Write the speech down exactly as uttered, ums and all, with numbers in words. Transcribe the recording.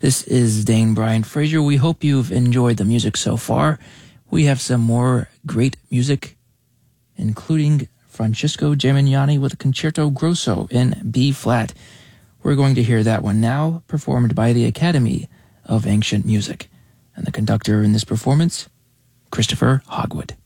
This is Dane Bryant Frazier. We hope you've enjoyed the music so far. We have some more great music, including Francesco Gimignani with a Concerto Grosso in B-flat. We're going to hear that one now, performed by the Academy of Ancient Music. And the conductor in this performance, Christopher Hogwood.